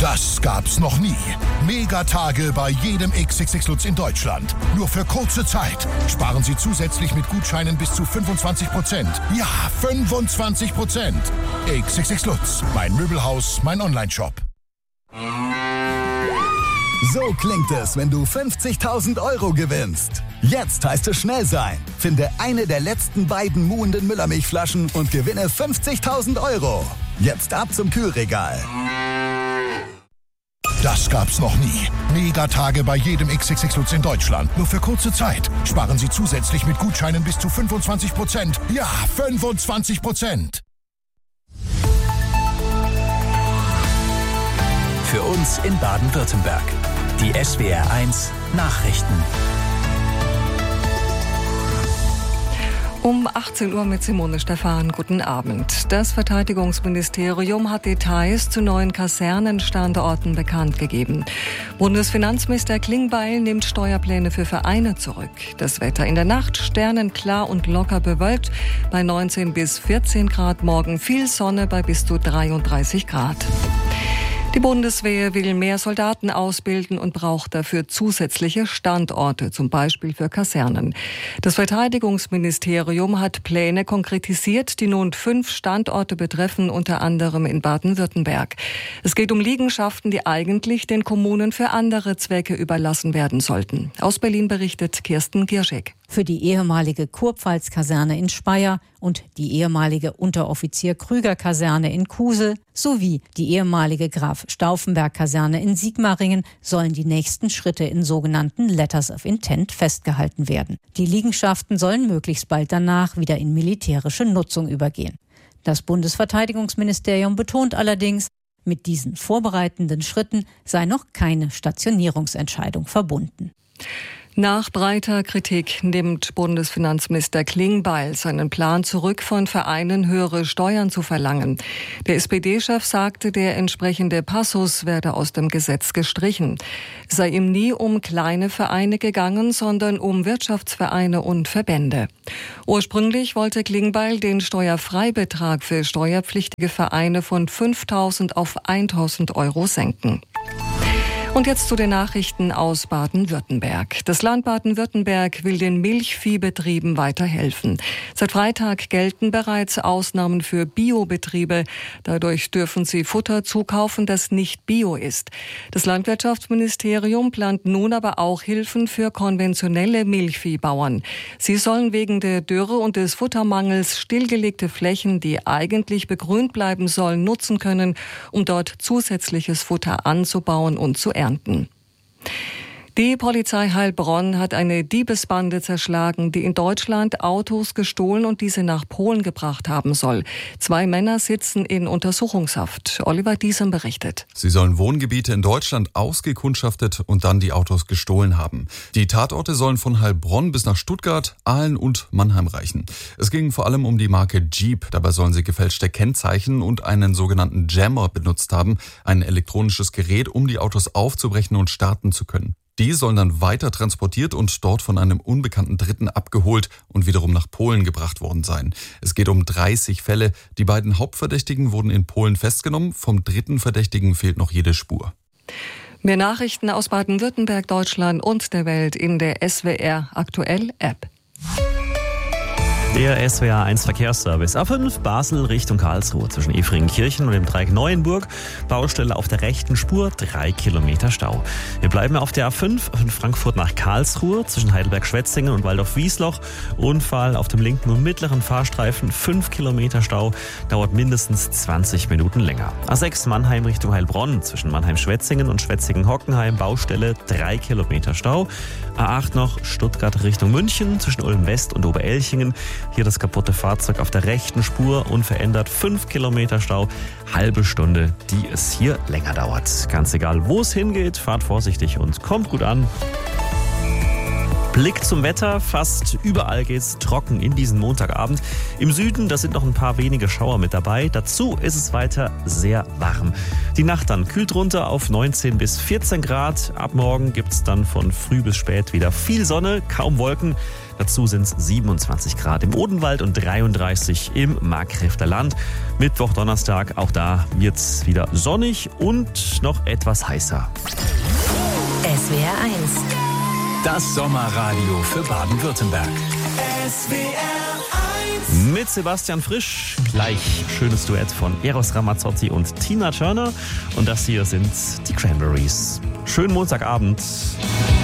Das gab's noch nie. Megatage bei jedem XXX Lutz in Deutschland. Nur für kurze Zeit. Sparen Sie zusätzlich mit Gutscheinen bis zu 25%. Ja, 25%. XXX Lutz. Mein Möbelhaus, mein Onlineshop. So klingt es, wenn du 50.000 € gewinnst. Jetzt heißt es schnell sein. Finde eine der letzten beiden muhenden Müllermilchflaschen und gewinne 50.000 €. Jetzt ab zum Kühlregal. Das gab's noch nie. Megatage bei jedem XXX Lutz in Deutschland. Nur für kurze Zeit. Sparen Sie zusätzlich mit Gutscheinen bis zu 25%. Ja, 25%. Für uns in Baden-Württemberg. Die SWR1 Nachrichten. Um 18 Uhr mit Simone Stephan. Guten Abend. Das Verteidigungsministerium hat Details zu neuen Kasernenstandorten bekannt gegeben. Bundesfinanzminister Klingbeil nimmt Steuerpläne für Vereine zurück. Das Wetter in der Nacht sternenklar und locker bewölkt. Bei 19 bis 14 Grad morgen viel Sonne bei bis zu 33 Grad. Die Bundeswehr will mehr Soldaten ausbilden und braucht dafür zusätzliche Standorte, zum Beispiel für Kasernen. Das Verteidigungsministerium hat Pläne konkretisiert, die nun 5 Standorte betreffen, unter anderem in Baden-Württemberg. Es geht um Liegenschaften, die eigentlich den Kommunen für andere Zwecke überlassen werden sollten. Aus Berlin berichtet Kirsten Gierschek. Für die ehemalige Kurpfalz-Kaserne in Speyer und die ehemalige Unteroffizier-Krüger-Kaserne in Kusel sowie die ehemalige Graf-Stauffenberg-Kaserne in Sigmaringen sollen die nächsten Schritte in sogenannten Letters of Intent festgehalten werden. Die Liegenschaften sollen möglichst bald danach wieder in militärische Nutzung übergehen. Das Bundesverteidigungsministerium betont allerdings, mit diesen vorbereitenden Schritten sei noch keine Stationierungsentscheidung verbunden. Nach breiter Kritik nimmt Bundesfinanzminister Klingbeil seinen Plan zurück, von Vereinen höhere Steuern zu verlangen. Der SPD-Chef sagte, der entsprechende Passus werde aus dem Gesetz gestrichen. Es sei ihm nie um kleine Vereine gegangen, sondern um Wirtschaftsvereine und Verbände. Ursprünglich wollte Klingbeil den Steuerfreibetrag für steuerpflichtige Vereine von 5.000 auf 1.000 € senken. Und jetzt zu den Nachrichten aus Baden-Württemberg. Das Land Baden-Württemberg will den Milchviehbetrieben weiterhelfen. Seit Freitag gelten bereits Ausnahmen für Biobetriebe. Dadurch dürfen sie Futter zukaufen, das nicht bio ist. Das Landwirtschaftsministerium plant nun aber auch Hilfen für konventionelle Milchviehbauern. Sie sollen wegen der Dürre und des Futtermangels stillgelegte Flächen, die eigentlich begrünt bleiben sollen, nutzen können, um dort zusätzliches Futter anzubauen und zu ernten. Die Polizei Heilbronn hat eine Diebesbande zerschlagen, die in Deutschland Autos gestohlen und diese nach Polen gebracht haben soll. 2 Männer sitzen in Untersuchungshaft. Oliver Diesem berichtet. Sie sollen Wohngebiete in Deutschland ausgekundschaftet und dann die Autos gestohlen haben. Die Tatorte sollen von Heilbronn bis nach Stuttgart, Aalen und Mannheim reichen. Es ging vor allem um die Marke Jeep. Dabei sollen sie gefälschte Kennzeichen und einen sogenannten Jammer benutzt haben, ein elektronisches Gerät, um die Autos aufzubrechen und starten zu können. Die sollen dann weiter transportiert und dort von einem unbekannten Dritten abgeholt und wiederum nach Polen gebracht worden sein. Es geht um 30 Fälle. Die beiden Hauptverdächtigen wurden in Polen festgenommen. Vom dritten Verdächtigen fehlt noch jede Spur. Mehr Nachrichten aus Baden-Württemberg, Deutschland und der Welt in der SWR Aktuell App. Der SWR1 Verkehrsservice. A5 Basel Richtung Karlsruhe zwischen Efringenkirchen und dem Dreieck Neuenburg. Baustelle auf der rechten Spur, 3 Kilometer Stau. Wir bleiben auf der A5 von Frankfurt nach Karlsruhe zwischen Heidelberg-Schwetzingen und Waldorf-Wiesloch. Unfall auf dem linken und mittleren Fahrstreifen, 5 Kilometer Stau. Dauert mindestens 20 Minuten länger. A6 Mannheim Richtung Heilbronn zwischen Mannheim-Schwetzingen und Schwetzingen-Hockenheim. Baustelle, 3 Kilometer Stau. A8 noch Stuttgart Richtung München zwischen Ulm-West und Oberelchingen. Hier das kaputte Fahrzeug auf der rechten Spur, unverändert 5 Kilometer Stau, halbe Stunde, die es hier länger dauert. Ganz egal, wo es hingeht, fahrt vorsichtig und kommt gut an. Blick zum Wetter, fast überall geht's trocken in diesen Montagabend. Im Süden, da sind noch ein paar wenige Schauer mit dabei. Dazu ist es weiter sehr warm. Die Nacht dann kühlt runter auf 19 bis 14 Grad. Ab morgen gibt's dann von früh bis spät wieder viel Sonne, kaum Wolken. Dazu sind es 27 Grad im Odenwald und 33 im Markgräfler Land. Mittwoch, Donnerstag, auch da wird's wieder sonnig und noch etwas heißer. SWR 1. Das Sommerradio für Baden-Württemberg. SWR 1. Mit Sebastian Frisch, gleich schönes Duett von Eros Ramazzotti und Tina Turner. Und das hier sind die Cranberries. Schönen Montagabend.